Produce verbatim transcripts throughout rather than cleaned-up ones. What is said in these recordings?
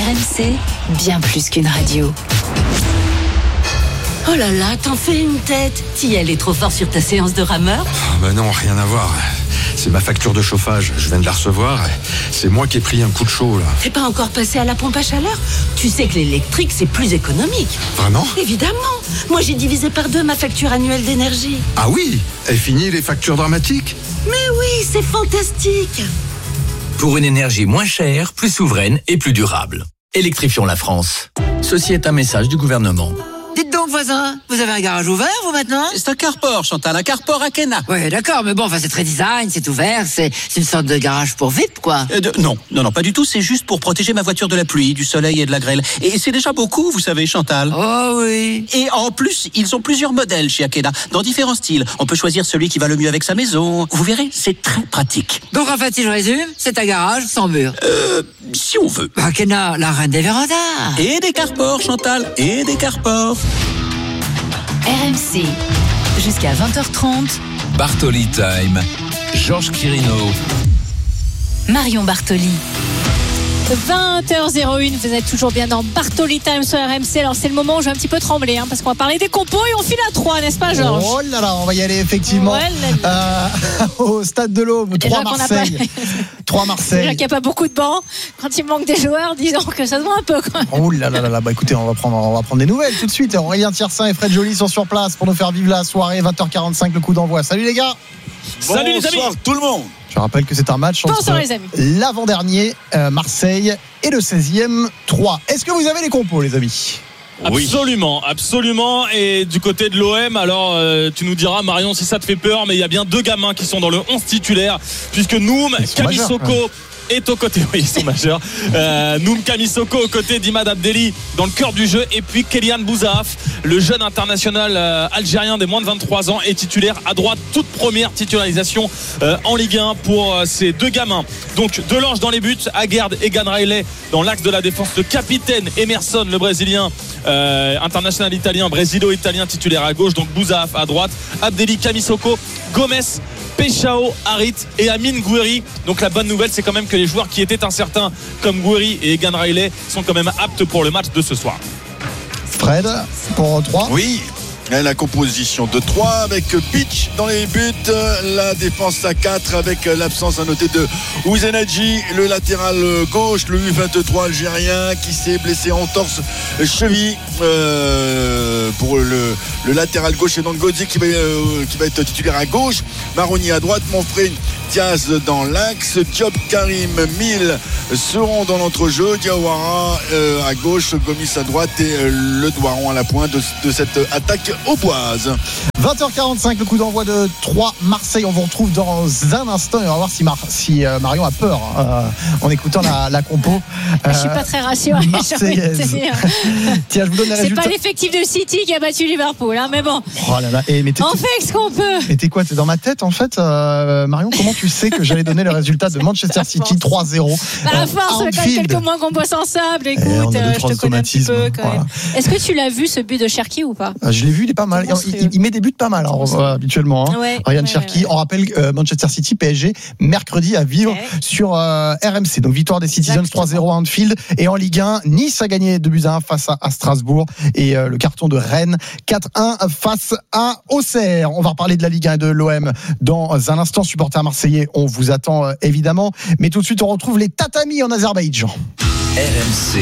R M C, bien plus qu'une radio. Oh là là, t'en fais une tête. T'y allais trop fort sur ta séance de rameur? Ah bah non, rien à voir. C'est ma facture de chauffage, je viens de la recevoir. C'est moi qui ai pris un coup de chaud là. T'es pas encore passé à la pompe à chaleur? Tu sais que l'électrique c'est plus économique. Vraiment? Évidemment. Moi j'ai divisé par deux ma facture annuelle d'énergie. Ah oui? Et fini les factures dramatiques? Mais oui, c'est fantastique. Pour une énergie moins chère, plus souveraine et plus durable. Électrifions la France. Ceci est un message du gouvernement. Dites donc, voisin, vous avez un garage ouvert, vous, maintenant? C'est un carport, Chantal, un carport à Kena. Ouais, d'accord, mais bon, enfin, c'est très design, c'est ouvert, c'est, c'est une sorte de garage pour V I P, quoi. Euh, de, non, non, non, pas du tout, c'est juste pour protéger ma voiture de la pluie, du soleil et de la grêle. Et c'est déjà beaucoup, vous savez, Chantal. Oh oui. Et en plus, ils ont plusieurs modèles chez Akena, dans différents styles. On peut choisir celui qui va le mieux avec sa maison. Vous verrez, c'est très pratique. Donc, en fait, si je résume, c'est un garage sans mur. Euh, si on veut. Akena, la reine des vérandas. Et des carports, Chantal, et des carports. R M C, jusqu'à vingt heures trente. Bartoli Time. Georges Quirino. Marion Bartoli. vingt heures zéro un, vous êtes toujours bien dans Bartoli Time sur R M C. Alors c'est le moment où je vais un petit peu trembler hein, parce qu'on va parler des compos et on file à trois, n'est-ce pas Georges? Oh là là, on va y aller effectivement ouais, là, euh, au stade de l'Aube. trois Marseille. trois Marseille. Déjà qu'il n'y a pas beaucoup de bancs. Quand il manque des joueurs, disons que ça se voit un peu quand même. Oh là là là là, bah écoutez, on va prendre, on va prendre des nouvelles tout de suite. Aurélien Tiersin et Fred Joly sont sur place pour nous faire vivre la soirée. vingt heures quarante-cinq, le coup d'envoi. Salut les gars. Salut les amis. Bonsoir tout le monde. Je rappelle que c'est un match entre Bonsoir, les amis. l'avant-dernier euh, Marseille et le seizième Troyes. Est-ce que vous avez les compos les amis? Absolument, absolument. Et du côté de l'O M, alors euh, tu nous diras Marion si ça te fait peur, mais il y a bien deux gamins qui sont dans le onze titulaire, puisque Noum, Camisoko est aux côtés, oui, ils sont majeurs. Euh, Noum Camisoko aux côtés d'Imad Abdelli dans le cœur du jeu, et puis Kélian Bouzaaf, le jeune international euh, algérien des moins de vingt-trois ans, est titulaire à droite. Toute première titularisation euh, en Ligue un pour euh, ces deux gamins. Donc Delange dans les buts, Aguerd et Egan Riley dans l'axe de la défense, le capitaine Emerson, le brésilien euh, international italien, brésilo-italien titulaire à gauche, donc Bouzaaf à droite, Abdelli, Camisoko, Gomez, Peshao, Harit et Amine Gouiri. Donc la bonne nouvelle, c'est quand même que les joueurs qui étaient incertains comme Gouiri et Egan Riley sont quand même aptes pour le match de ce soir. Fred, pour trois. Oui, la composition de trois avec Pitch dans les buts, la défense à quatre avec l'absence à noter de Ouzenadji, le latéral gauche, le U vingt-trois algérien qui s'est blessé en torse cheville. Euh, pour le, le latéral gauche, et donc Godzi qui va, euh, qui va être titulaire à gauche, Maroni à droite, Monfrey, Diaz dans l'axe, Diop, Karim, Mille seront dans l'entrejeu, Diawara euh, à gauche, Gomis à droite et euh, le Douaron à la pointe de, de cette attaque auboise. vingt heures quarante-cinq, le coup d'envoi de Troyes Marseille. On vous retrouve dans un instant et on va voir si, Mar- si euh, Marion a peur euh, en écoutant la, la compo. Euh, je suis pas très rassurée. Marseillaise. Tiens, je vous donne les c'est résultats. C'est pas l'effectif de City qui a battu Liverpool, hein, mais bon. Oh là là. Et, mais on fait ce qu'on peut. Et t'es quoi? T'es dans ma tête en fait, euh, Marion? Comment tu sais que j'allais donner le résultat de Manchester City trois zéro? Bah, à force, euh, quand quelques mois qu'on bosse ensemble, écoute, euh, je te connais un petit peu quand voilà. même. Est-ce que tu l'as vu ce but de Cherki ou pas? Je l'ai vu, il est pas mal. Il, il, il met des buts pas mal hein, euh, habituellement. Hein. Ouais, Ryan ouais, Cherki. ouais. On rappelle euh, Manchester City P S G mercredi à vivre okay. sur euh, R M C. Donc victoire des Citizens trois zéro à Anfield. Et en Ligue un, Nice a gagné deux buts à un face à, à Strasbourg. Et euh, le carton de Rennes quatre un face à Auxerre. On va reparler de la Ligue un et de l'O M dans un instant. Supporters marseillais, on vous attend euh, évidemment. Mais tout de suite, on retrouve les tatamis en Azerbaïdjan. R M C.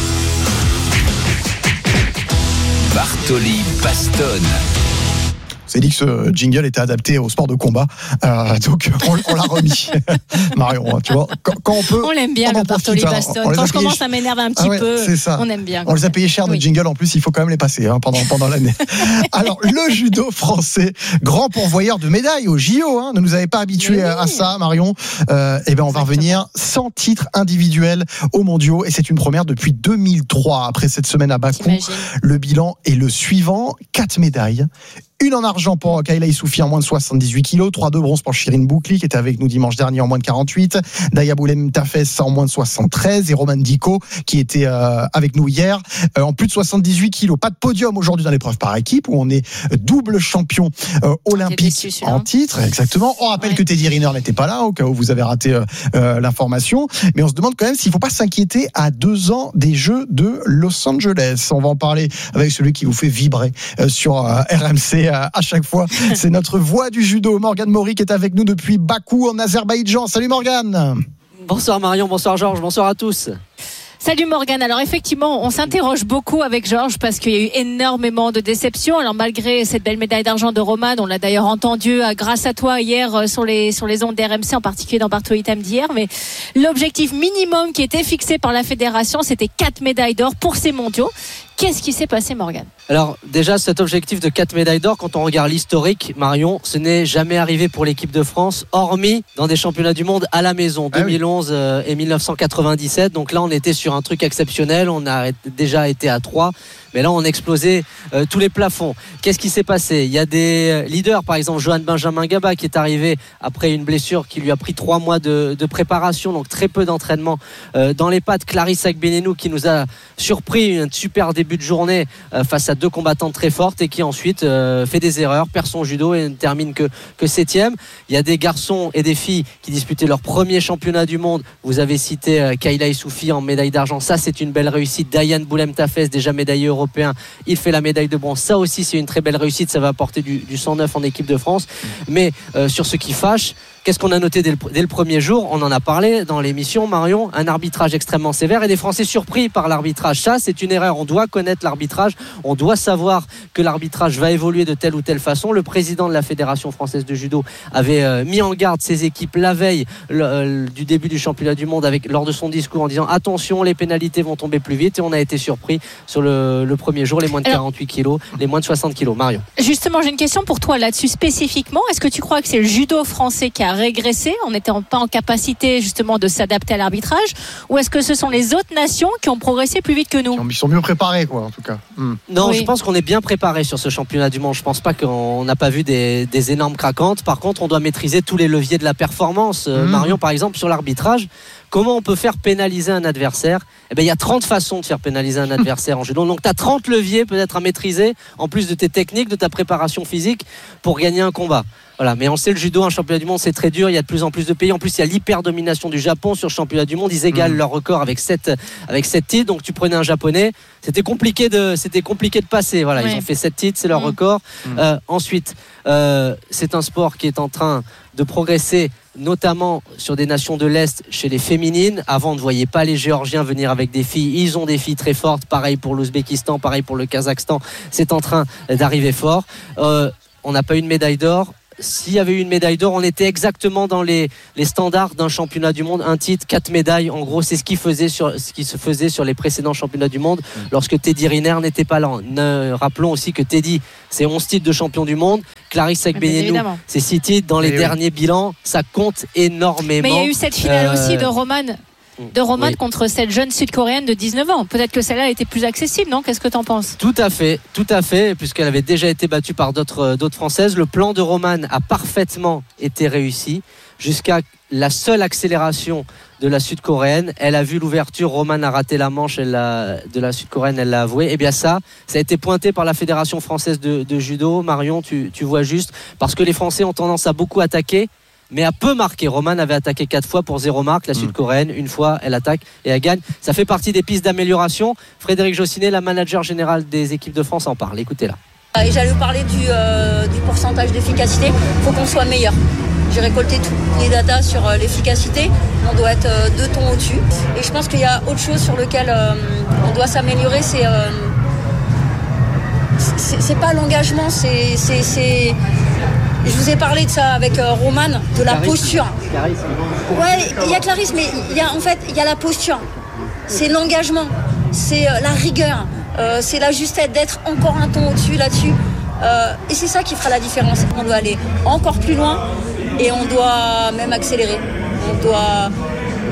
Bartoli bastonne. C'est dit que ce jingle était adapté au sport de combat, euh, donc on, on l'a remis. Marion, tu vois, quand, quand on peut. On l'aime bien, on le Bartoli bastonne. Quand je commence à m'énerver un petit ah ouais, peu, c'est ça. On aime bien. On les a payés cher, nos oui. jingles, en plus, il faut quand même les passer hein, pendant, pendant l'année. Alors, le judo français, grand pourvoyeur de médailles au J O, hein, ne nous avait pas habitués oui. à ça, Marion. Euh, et ben, on va revenir sans titre individuel aux mondiaux, et c'est une première depuis deux mille trois. Après cette semaine à Bakou, le bilan est le suivant: quatre médailles, Une en argent pour Kayla Issoufi en moins de soixante-dix-huit kilos, trois de bronze pour Shirin Boukli qui était avec nous dimanche dernier en moins de quarante-huit, Daya Boulem Tafes en moins de soixante-treize et Roman Diko qui était euh, avec nous hier euh, en plus de soixante-dix-huit kilos. Pas de podium aujourd'hui dans l'épreuve par équipe où on est double champion euh, olympique déçu, en titre, exactement. On rappelle ouais. que Teddy Riner n'était pas là au cas où vous avez raté euh, euh, l'information, mais on se demande quand même s'il ne faut pas s'inquiéter à deux ans des Jeux de Los Angeles. On va en parler avec celui qui vous fait vibrer euh, sur euh, R M C à chaque fois. C'est notre voix du judo, Morgane Maury, qui est avec nous depuis Bakou en Azerbaïdjan. Salut Morgane. Bonsoir Marion, bonsoir Georges, bonsoir à tous. Salut Morgane. Alors effectivement, on s'interroge beaucoup avec Georges parce qu'il y a eu énormément de déceptions. Alors malgré cette belle médaille d'argent de Roman, on l'a d'ailleurs entendu grâce à toi hier sur les sur les ondes d'R M C, en particulier dans Bartoli Time d'hier. Mais l'objectif minimum qui était fixé par la fédération, c'était quatre médailles d'or pour ces mondiaux. Qu'est-ce qui s'est passé, Morgane ? Alors déjà, cet objectif de quatre médailles d'or, quand on regarde l'historique, Marion, ce n'est jamais arrivé pour l'équipe de France, hormis dans des championnats du monde à la maison, ah deux mille onze oui. euh, et dix-neuf cent quatre-vingt-dix-sept. Donc là, on était sur un truc exceptionnel, on a déjà été à trois. Mais là, on a explosé euh, tous les plafonds. Qu'est-ce qui s'est passé ? Il y a des leaders, par exemple, Johan Benjamin Gaba, qui est arrivé après une blessure qui lui a pris trois mois de, de préparation, donc très peu d'entraînement euh, dans les pattes. Clarisse Agbenenou, qui nous a surpris un super début de journée euh, face à deux combattantes très fortes et qui ensuite euh, fait des erreurs, perd son judo et ne termine que, que septième. Il y a des garçons et des filles qui disputaient leur premier championnat du monde. Vous avez cité euh, Kayla Issoufi en médaille d'argent. Ça, c'est une belle réussite. Dayan Boulem Tafes, déjà médaillé européen. Il fait la médaille de bronze. Ça aussi, c'est une très belle réussite. Ça va apporter du, du cent neuf en équipe de France. Mais euh, sur ce qui fâche, qu'est-ce qu'on a noté dès le, dès le premier jour ? On en a parlé dans l'émission, Marion. Un arbitrage extrêmement sévère et des Français surpris par l'arbitrage. Ça, c'est une erreur. On doit connaître l'arbitrage. On doit savoir que l'arbitrage va évoluer de telle ou telle façon. Le président de la Fédération française de judo avait euh, mis en garde ses équipes la veille le, euh, du début du championnat du monde avec, lors de son discours en disant attention, les pénalités vont tomber plus vite. Et on a été surpris sur le, le premier jour, les moins de quarante-huit kilos, les moins de soixante kilos. Marion. Justement, j'ai une question pour toi là-dessus spécifiquement. Est-ce que tu crois que c'est le judo français qui a régressé en n'étant pas en capacité justement de s'adapter à l'arbitrage, ou est-ce que ce sont les autres nations qui ont progressé plus vite que nous ? Ils sont mieux préparés, quoi, en tout cas. Hmm. Non, oui. Je pense qu'on est bien préparé sur ce championnat du monde. Je pense pas qu'on n'a pas vu des, des énormes craquantes. Par contre, on doit maîtriser tous les leviers de la performance. Hmm. Marion, par exemple, sur l'arbitrage, comment on peut faire pénaliser un adversaire ? Eh bien, il y a trente façons de faire pénaliser un adversaire en judo. Donc, tu as trente leviers peut-être à maîtriser, en plus de tes techniques, de ta préparation physique, pour gagner un combat. Voilà, mais on sait, le judo, un championnat du monde, c'est très dur. Il y a de plus en plus de pays. En plus, il y a l'hyper-domination du Japon sur le championnat du monde. Ils égalent mmh. leur record avec sept avec sept titres. Donc, tu prenais un japonais, c'était compliqué de, c'était compliqué de passer. Voilà, ouais. Ils ont fait sept titres, c'est leur mmh. record. Mmh. Euh, ensuite, euh, c'est un sport qui est en train de progresser, notamment sur des nations de l'Est chez les féminines. Avant, on ne voyait pas les Géorgiens venir avec des filles. Ils ont des filles très fortes. Pareil pour l'Ouzbékistan, pareil pour le Kazakhstan. C'est en train d'arriver fort. Euh, on n'a pas eu une médaille d'or. S'il y avait eu une médaille d'or, on était exactement dans les, les standards d'un championnat du monde. Un titre, quatre médailles. En gros, c'est ce qui, faisait sur, ce qui se faisait sur les précédents championnats du monde lorsque Teddy Riner n'était pas là. Ne, rappelons aussi que Teddy, c'est onze titres de champion du monde. Clarisse Agbenenou, c'est six titres. Dans les Et derniers oui. bilans, ça compte énormément. Mais il y a eu cette finale euh... aussi de Roman. de Roman oui. contre cette jeune sud-coréenne de dix-neuf ans. Peut-être que celle-là était plus accessible, non ? Qu'est-ce que tu en penses ? Tout à fait, tout à fait, puisqu'elle avait déjà été battue par d'autres, d'autres Françaises. Le plan de Roman a parfaitement été réussi jusqu'à la seule accélération de la sud-coréenne. Elle a vu l'ouverture, Roman a raté la manche elle a, de la sud-coréenne, elle l'a avoué. Et bien ça, ça a été pointé par la Fédération française de, de judo. Marion, tu, tu vois juste, parce que les Français ont tendance à beaucoup attaquer, mais a peu marqué. Roman avait attaqué quatre fois pour zéro marque. La sud-coréenne, une fois, elle attaque et elle gagne. Ça fait partie des pistes d'amélioration. Frédéric Jossinet, la manager générale des équipes de France, en parle. Écoutez-la. Et j'allais vous parler du, euh, du pourcentage d'efficacité. Il faut qu'on soit meilleur. J'ai récolté toutes les datas sur euh, l'efficacité. On doit être euh, deux tons au-dessus. Et je pense qu'il y a autre chose sur lequel euh, on doit s'améliorer. C'est, euh, c'est, c'est pas l'engagement, c'est... c'est, c'est... Je vous ai parlé de ça avec euh, Roman, de la Clarisse, posture. Clarisse. Ouais, il y a Clarisse, mais il y a en fait il y a la posture. C'est l'engagement, c'est euh, la rigueur, euh, c'est la justesse d'être encore un ton au-dessus là-dessus. Euh, et c'est ça qui fera la différence. On doit aller encore plus loin et on doit même accélérer. On doit,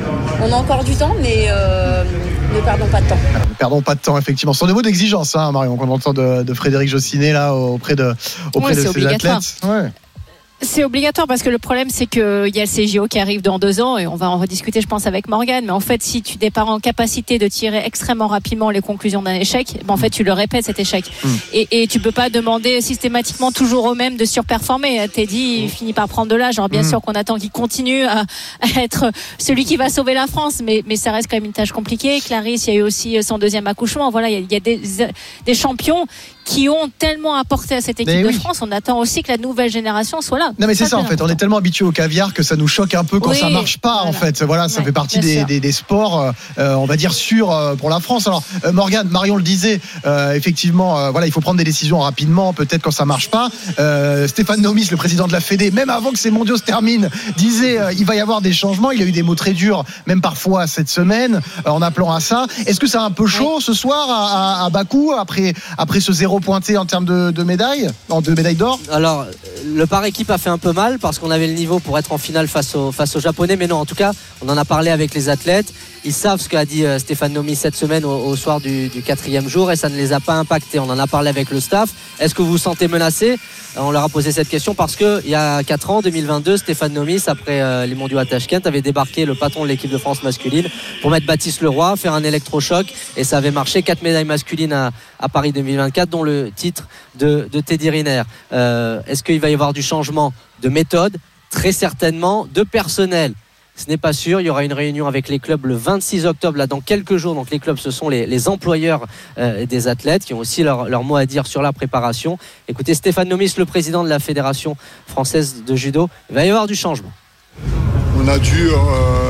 on a encore du temps, mais euh, ne perdons pas de temps. Alors, ne perdons pas de temps, effectivement. Ce sont des mots d'exigence, hein, Marion, qu'on entend de, de Frédéric Jossinet là auprès de auprès ouais, de ses athlètes. Ouais. C'est obligatoire parce que le problème c'est qu'il y a le C J O qui arrive dans deux ans et on va en rediscuter je pense avec Morgane, mais en fait si tu n'es pas en capacité de tirer extrêmement rapidement les conclusions d'un échec, ben en fait tu le répètes cet échec mm. et, et tu peux pas demander systématiquement toujours au même de surperformer. Teddy il finit par prendre de l'âge, alors bien mm. sûr qu'on attend qu'il continue à, à être celui qui va sauver la France, mais, mais ça reste quand même une tâche compliquée. Clarisse, il y a eu aussi son deuxième accouchement, voilà, il y a, il y a des, des champions qui ont tellement apporté à cette équipe mais de oui. France. On attend aussi que la nouvelle génération soit là. Non mais c'est ça, ça en fait, important. On est tellement habitué au caviar que ça nous choque un peu quand oui, ça marche pas voilà. en fait. Voilà, ça ouais, fait partie des, des, des sports, euh, on va dire sûrs euh, pour la France. Alors euh, Morgane, Marion le disait, euh, effectivement, euh, voilà, il faut prendre des décisions rapidement, peut-être quand ça marche pas. Euh, Stéphane Nomis, le président de la Fédé, même avant que ces mondiaux se terminent, disait euh, il va y avoir des changements. Il a eu des mots très durs, même parfois cette semaine, euh, en appelant à ça. Est-ce que c'est un peu chaud oui. ce soir à, à, à Bakou après après ce zéro pointé en termes de, de médailles, de médailles d'or? Alors, le par équipe a fait un peu mal parce qu'on avait le niveau pour être en finale face aux, face aux Japonais, mais non, en tout cas, on en a parlé avec les athlètes. Ils savent ce qu'a dit Stéphane Nomis cette semaine au, au soir du, du quatrième jour et ça ne les a pas impactés. On en a parlé avec le staff. Est-ce que vous vous sentez menacé? On leur a posé cette question parce qu'il y a quatre ans, deux mille vingt-deux, Stéphane Nomis, après euh, les mondiaux à Tashkent, avait débarqué le patron de l'équipe de France masculine pour mettre Baptiste Leroy, faire un électrochoc et ça avait marché. Quatre médailles masculines à, à Paris deux mille vingt-quatre, dont le titre de, de Teddy Riner. Euh, est-ce qu'il va y avoir du changement de méthode? Très certainement. De personnel, ce n'est pas sûr. Il y aura une réunion avec les clubs le vingt-six octobre, là dans quelques jours. Donc les clubs, ce sont les, les employeurs euh, des athlètes qui ont aussi leur, leur mot à dire sur la préparation. Écoutez Stéphane Nomis, le président de la Fédération française de judo. Il va y avoir du changement. On a dû euh,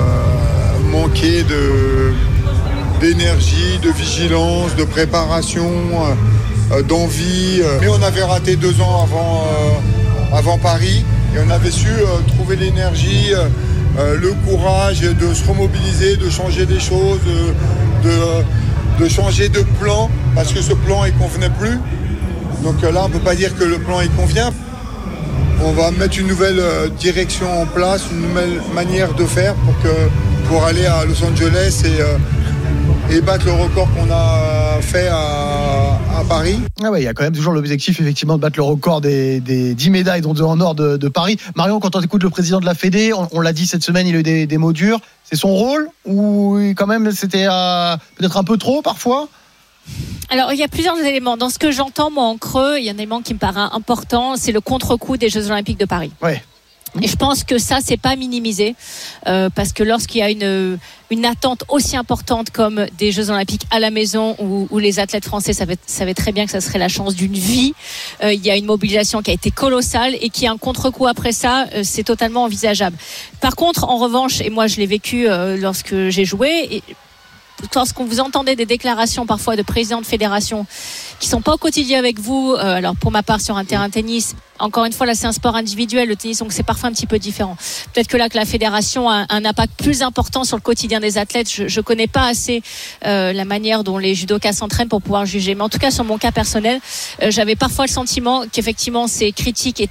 manquer de, d'énergie, de vigilance, de préparation, euh, d'envie. Euh. Mais on avait raté deux ans avant, euh, avant Paris et on avait su euh, trouver l'énergie, euh, euh, le courage de se remobiliser, de changer des choses, de, de, de changer de plan parce que ce plan ne convenait plus. Donc là, on ne peut pas dire que le plan il convient. On va mettre une nouvelle direction en place, une nouvelle manière de faire pour, que, pour aller à Los Angeles et, euh, et battre le record qu'on a fait à, à Paris. Ah ouais, il y a quand même toujours l'objectif effectivement de battre le record des, des dix médailles, dont deux en or de, de Paris. Marion, quand on écoute le président de la Fédé, on, on l'a dit cette semaine, il a eu des, des mots durs. C'est son rôle ou quand même c'était euh, peut-être un peu trop parfois? Alors il y a plusieurs éléments. Dans ce que j'entends moi en creux, il y a un élément qui me paraît important, c'est le contre-coup des Jeux Olympiques de Paris. Ouais. Et je pense que ça, c'est pas minimisé euh, parce que lorsqu'il y a une une attente aussi importante comme des Jeux Olympiques à la maison où, où les athlètes français savaient, savaient très bien que ça serait la chance d'une vie, euh, il y a une mobilisation qui a été colossale et qui a un contre-coup après ça, euh, c'est totalement envisageable. Par contre, en revanche, et moi je l'ai vécu euh, lorsque j'ai joué, et lorsqu'on vous entendait des déclarations parfois de présidents de fédération qui sont pas au quotidien avec vous, euh, alors pour ma part sur un terrain de tennis, encore une fois là c'est un sport individuel le tennis, donc c'est parfois un petit peu différent. Peut-être que là que la fédération a un, un impact plus important sur le quotidien des athlètes. Je, je connais pas assez euh, la manière dont les judokas s'entraînent pour pouvoir juger, mais en tout cas sur mon cas personnel, euh, j'avais parfois le sentiment qu'effectivement ces critiques étaient